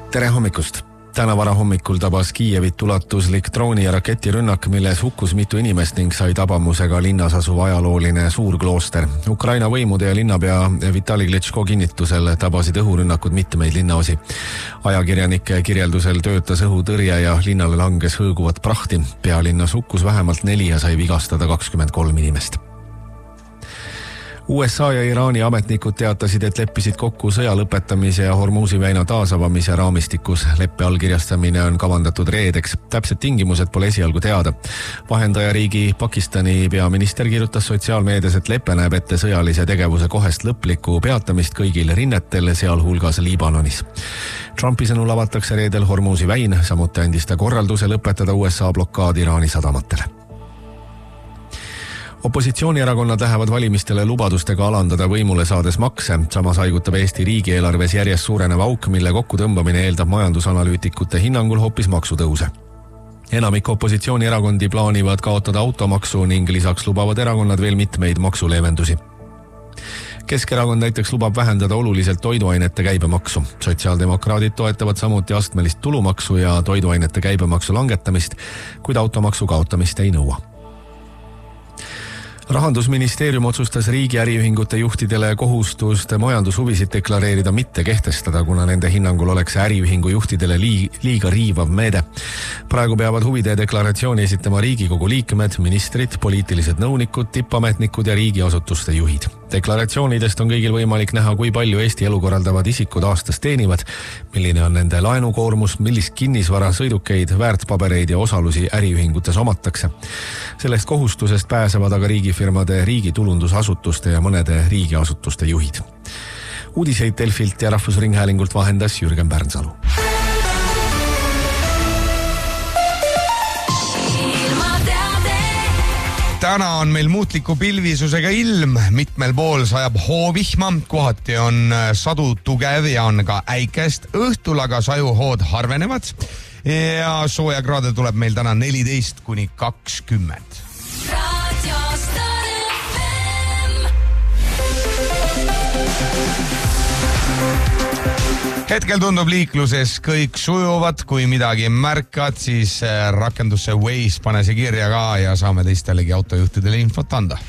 Tere hommikust! Täna varahommikul tabas Kiievit ulatuslik drooni- ja raketirünnak, milles hukkus mitu inimest ning sai tabamusega linnas asuva ajalooline suurklooster. Ukraina võimude ja linnapea Vitali Klitschko kinnitusel tabasid õhurünnakud mitmeid linnaosi. Ajakirjanike kirjeldusel töötas õhutõrje ja linnale langes hõõguvat prahti. Pealinnas hukkus vähemalt 4 ja sai vigastada 23 inimest. USA ja Iraani ametnikud teatasid, et leppisid kokku sõja lõpetamise ja Hormuzi väina taasavamise raamistikus. Leppe allkirjastamine on kavandatud reedeks. Täpsed tingimused pole esialgu teada. Vahendajariigi Pakistani peaminister kirjutas sotsiaalmeedias, et lepe näeb ette sõjalise tegevuse kohest lõplikku peatamist kõigil rinnetel, sealhulgas Liibanonis. Trumpi sõnul avatakse reedel Hormuzi väin, samuti andis ta korralduse lõpetada USA blokaad Iraani sadamatele. Opositsioonierakonnad lähevad valimistele lubadustega alandada võimule saades makse. Samas haigutab Eesti riigieelarves järjest suurenev auk, mille kokkutõmbamine eeldab majandusanalüütikute hinnangul hoopis maksutõuse. Enamik opositsioonierakondi plaanivad kaotada automaksu ning lisaks lubavad erakonnad veel mitmeid maksuleevendusi. Keskerakond näiteks lubab vähendada oluliselt toiduainete käibemaksu. Sotsiaaldemokraadid toetavad samuti astmelist tulumaksu ja toiduainete käibemaksu langetamist, kuid automaksu kaotamist ei nõua. Rahandusministeerium otsustas riigi äriühingute juhtidele kohustust majandushuvisid deklareerida mitte kehtestada, kuna nende hinnangul oleks äriühingu juhtidele liiga riivav meede. Praegu peavad huvide deklaratsiooni esitama Riigikogu liikmed, ministrid, poliitilised nõunikud, tippametnikud ja riigiasutuste juhid. Deklaratsioonidest on kõigil võimalik näha, kui palju Eesti elu korraldavad isikud aastas teenivad, milline on nende laenukoormus, millist kinnisvara, sõidukeid, väärtpabereid ja osalusi äriühingutes omatakse. Sellest kohustusest pääsevad aga riigifirmade, riigitulundusasutuste ja mõnede riigiasutuste juhid. Uudiseid Delfilt ja Rahvusringhäälingult vahendas Jürgen Pärnsalu. Täna on meil muutliku pilvisusega ilm, mitmel pool sajab hoovihma, kohati on sadu tugev ja on ka äikest, õhtul aga sajuhood harvenevad ja soojakraade tuleb meil täna 14–20. Hetkel tundub liikluses kõik sujuvad, kui midagi märkad, siis rakendusse Waze pane see kirja ka ja saame teistelegi autojuhtidele infot anda.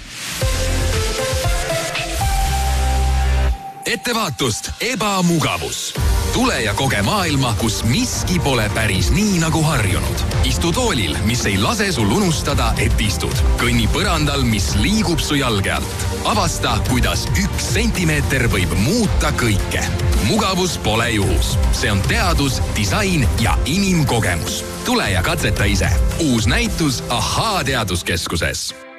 Ettevaatust, ebamugavus. Tule ja koge maailma, kus miski pole päris nii nagu harjunud. Istu toolil, mis ei lase sul unustada, et istud. Kõnni põrandal, mis liigub su jalge alt. Avasta, kuidas 1 sentimeeter võib muuta kõike. Mugavus pole juhus. See on teadus, disain ja inimkogemus. Tule ja katseta ise. Uus näitus Ahaa teaduskeskuses.